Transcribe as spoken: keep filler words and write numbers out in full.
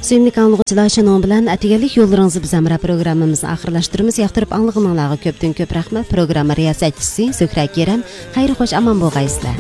Sevimli anlıqçılar şunun bilan atiganlik yo'llaringizni biz amra programmamizni oxirlashtiramiz. Yoqtirib anlig'inglarga ko'pdan ko'p rahmat. Programma riyosatchisi Zuhra Kerem. Xayr xo'sh amon bo'lgaysizlar.